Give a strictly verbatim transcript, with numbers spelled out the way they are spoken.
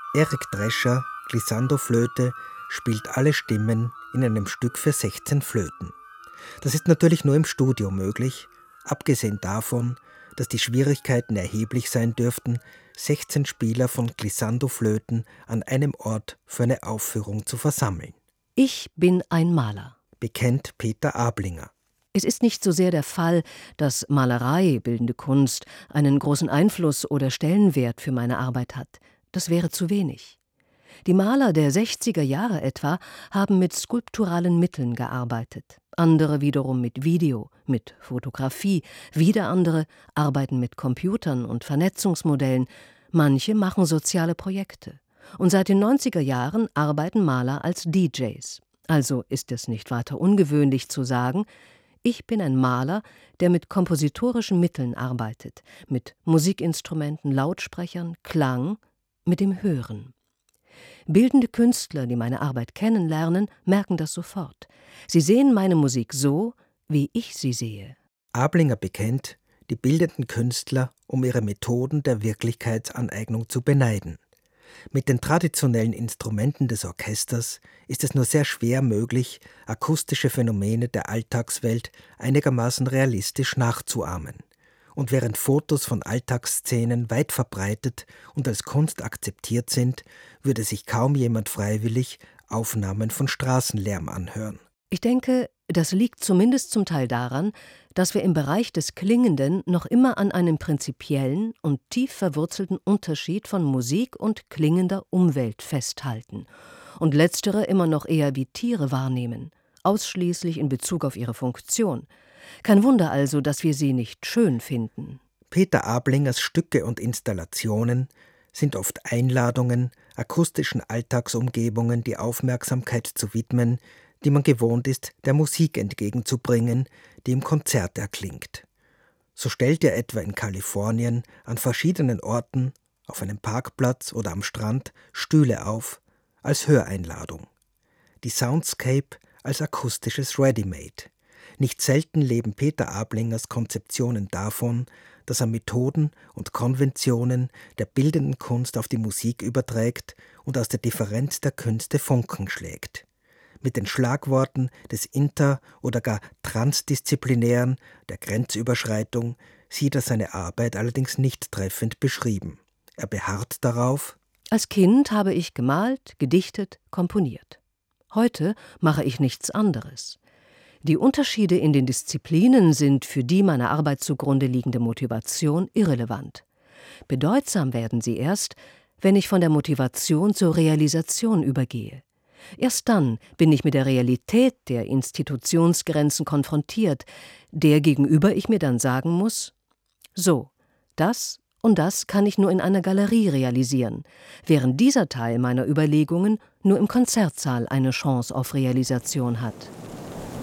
Eric Drescher, Glissando-Flöte, spielt alle Stimmen in einem Stück für sechzehn Flöten. Das ist natürlich nur im Studio möglich, abgesehen davon, dass die Schwierigkeiten erheblich sein dürften, sechzehn Spieler von Glissando-Flöten an einem Ort für eine Aufführung zu versammeln. Ich bin ein Maler, bekennt Peter Ablinger. Es ist nicht so sehr der Fall, dass Malerei, bildende Kunst, einen großen Einfluss oder Stellenwert für meine Arbeit hat. Das wäre zu wenig. Die Maler der sechziger Jahre etwa haben mit skulpturalen Mitteln gearbeitet. Andere wiederum mit Video, mit Fotografie. Wieder andere arbeiten mit Computern und Vernetzungsmodellen. Manche machen soziale Projekte. Und seit den neunziger Jahren arbeiten Maler als D Js. Also ist es nicht weiter ungewöhnlich zu sagen, ich bin ein Maler, der mit kompositorischen Mitteln arbeitet, mit Musikinstrumenten, Lautsprechern, Klang, mit dem Hören. Bildende Künstler, die meine Arbeit kennenlernen, merken das sofort. Sie sehen meine Musik so, wie ich sie sehe. Ablinger bekennt, die bildenden Künstler um ihre Methoden der Wirklichkeitsaneignung zu beneiden. Mit den traditionellen Instrumenten des Orchesters ist es nur sehr schwer möglich, akustische Phänomene der Alltagswelt einigermaßen realistisch nachzuahmen. Und während Fotos von Alltagsszenen weit verbreitet und als Kunst akzeptiert sind, würde sich kaum jemand freiwillig Aufnahmen von Straßenlärm anhören. Ich denke, das liegt zumindest zum Teil daran, dass wir im Bereich des Klingenden noch immer an einem prinzipiellen und tief verwurzelten Unterschied von Musik und klingender Umwelt festhalten und letztere immer noch eher wie Tiere wahrnehmen, ausschließlich in Bezug auf ihre Funktion. Kein Wunder also, dass wir sie nicht schön finden. Peter Ablingers Stücke und Installationen sind oft Einladungen, akustischen Alltagsumgebungen die Aufmerksamkeit zu widmen, die man gewohnt ist, der Musik entgegenzubringen, die im Konzert erklingt. So stellt er etwa in Kalifornien an verschiedenen Orten, auf einem Parkplatz oder am Strand, Stühle auf, als Höreinladung. Die Soundscape als akustisches Ready-Made. Nicht selten leben Peter Ablingers Konzeptionen davon, dass er Methoden und Konventionen der bildenden Kunst auf die Musik überträgt und aus der Differenz der Künste Funken schlägt. Mit den Schlagworten des Inter- oder gar Transdisziplinären, der Grenzüberschreitung, sieht er seine Arbeit allerdings nicht treffend beschrieben. Er beharrt darauf: Als Kind habe ich gemalt, gedichtet, komponiert. Heute mache ich nichts anderes. Die Unterschiede in den Disziplinen sind für die meiner Arbeit zugrunde liegende Motivation irrelevant. Bedeutsam werden sie erst, wenn ich von der Motivation zur Realisation übergehe. Erst dann bin ich mit der Realität der Institutionsgrenzen konfrontiert, der gegenüber ich mir dann sagen muss: So, das und das kann ich nur in einer Galerie realisieren, während dieser Teil meiner Überlegungen nur im Konzertsaal eine Chance auf Realisation hat.